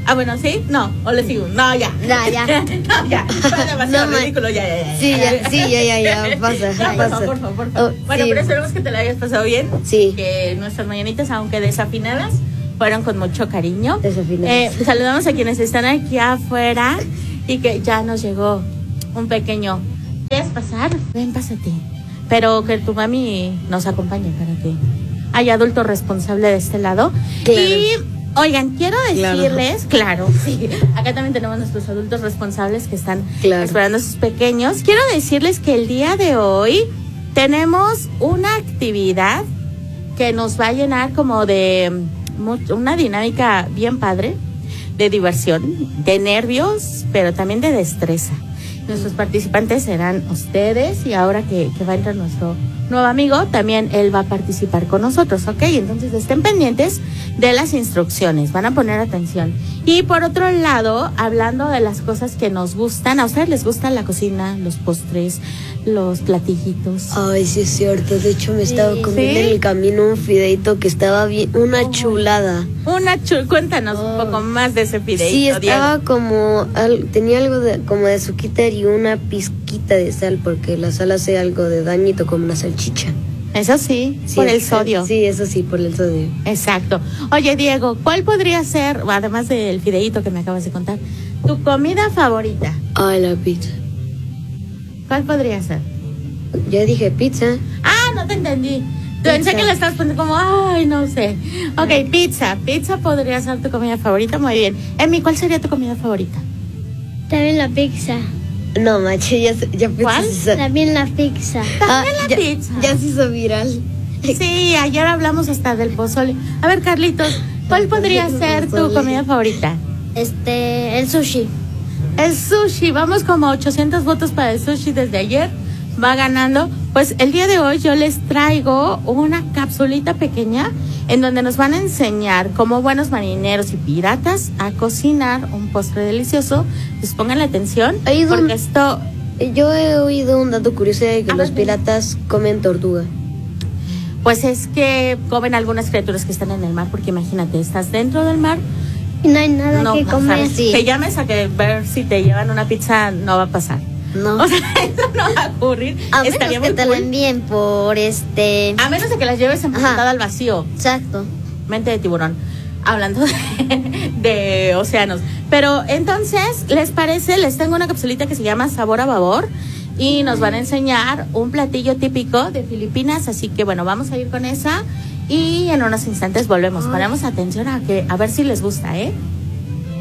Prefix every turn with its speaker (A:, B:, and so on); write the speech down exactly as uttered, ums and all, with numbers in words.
A: Ah, bueno, ¿sí? No, o le sigo. No, ya.
B: Ya, ya.
A: No, ya. Fue demasiado
B: No,
A: ridículo, ya, ya, ya.
B: Sí, ya, sí, ya, ya, ya, pasa,
A: Ya, por
B: pasa.
A: favor, por favor, por favor.
B: Oh,
A: Bueno,
B: sí.
A: pero esperemos que te la hayas pasado bien.
B: Sí.
A: Que nuestras mañanitas, aunque desafinadas, fueron con mucho cariño.
B: Desafinadas.
A: Eh, saludamos a quienes están aquí afuera y que ya nos llegó un pequeño. ¿Quieres pasar? Ven, pásate. Pero que tu mami nos acompañe para que haya adulto responsable de este lado.
B: Claro.
A: Y oigan, quiero
B: Claro.
A: decirles, claro, sí, acá también tenemos nuestros adultos responsables que están
B: Claro.
A: esperando a sus pequeños. Quiero decirles que el día de hoy tenemos una actividad que nos va a llenar como de mucho- una dinámica bien padre, de diversión, de nervios, pero también de destreza. Nuestros participantes serán ustedes y ahora que, que va a entrar nuestro nuevo amigo, también él va a participar con nosotros, ¿ok? Entonces estén pendientes de las instrucciones, van a poner atención. Y por otro lado, hablando de las cosas que nos gustan, ¿a ustedes les gusta la cocina, los postres, los platillitos?
B: Ay, sí es cierto. De hecho, me
A: Sí.
B: estaba comiendo
A: ¿Sí?
B: en el camino un fideito que estaba bien, una
A: Oh.
B: chulada.
A: Una chul, cuéntanos
B: Oh.
A: un poco más de ese videito,
B: Sí, estaba
A: Diego.
B: como, al- tenía algo de, como de azúcar y una pizquita de sal, porque la sal hace algo de dañito como una salchicha.
A: Eso sí,
B: Sí,
A: por el
B: es-
A: sodio.
B: Sí, eso sí, por el sodio.
A: Exacto. Oye, Diego, ¿cuál podría ser, además del fideíto que me acabas de contar, tu comida favorita?
B: Ay, la pizza.
A: ¿Cuál podría ser?
B: Ya dije pizza.
A: Ah, no te entendí. Pensé
B: Pizza.
A: que le estabas poniendo como, ay, no sé. Ok, pizza. Pizza podría ser tu comida favorita, muy bien. Emi, ¿cuál sería tu comida favorita?
C: También la pizza.
B: No, macho, ya, se- ya pizza
A: ¿Cuál?
B: se sa-
C: También la pizza.
A: También la
B: ya,
A: pizza.
B: Ya se hizo viral.
A: Sí, ayer hablamos hasta del pozole. A ver, Carlitos, ¿cuál podría ser tu
B: Pozole.
A: comida favorita?
C: Este, el sushi.
A: El sushi, vamos como ochocientos votos para el sushi desde ayer, va ganando. Pues el día de hoy yo les traigo una capsulita pequeña en donde nos van a enseñar como buenos marineros y piratas a cocinar un postre delicioso. Pues pongan la atención,
B: Ahí donde-
A: porque esto,
B: Yo he oído un dato curioso de que
A: A
B: los
A: ver,
B: piratas comen tortuga.
A: pues es que comen algunas criaturas que están en el mar, porque imagínate, estás dentro del mar,
C: Y no hay nada
A: no,
C: que
A: o sea,
C: comer.
B: sí.
A: que llames a que ver si te llevan una pizza no va a pasar.
B: No.
A: O sea, eso no va a ocurrir.
B: A menos
A: Estaría
B: que
A: muy
B: te lo
A: cool.
B: envíen por este.
A: A menos de que las lleves empaquetada
B: Ajá.
A: al vacío.
B: Exacto.
A: Mente de tiburón. Hablando de, de océanos. Pero entonces, ¿les parece? Les tengo una capsulita que se llama Sabor a Babor. Y nos van a enseñar un platillo típico de Filipinas. Así que bueno, vamos a ir con esa. Y en unos instantes volvemos. Ponemos atención a que a ver si les gusta, ¿eh?